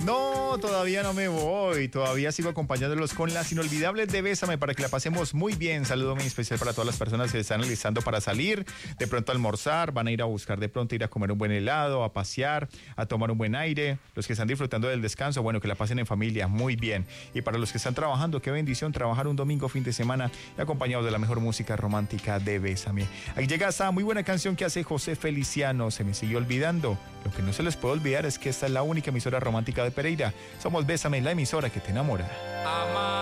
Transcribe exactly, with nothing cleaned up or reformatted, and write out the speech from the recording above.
No, todavía no me voy. Todavía sigo acompañándolos con las inolvidables de Bésame para que la pasemos muy bien. Saludo muy especial para todas las personas que están alistando para salir, de pronto a almorzar, van a ir a buscar de pronto ir a comer un buen helado, a pasear, a tomar un buen aire. Los que están disfrutando del descanso, bueno, que la pasen en familia, muy bien. Y para los que están trabajando, qué bendición trabajar un domingo, fin de semana, y acompañados de la mejor música romántica de Bésame. Ahí llega esa muy buena canción que hace José Feliciano, Se me siguió olvidando. Lo que no se les puede olvidar es que esta es la única emisora romántica de Pereira. Somos Bésame, la emisora que te enamora.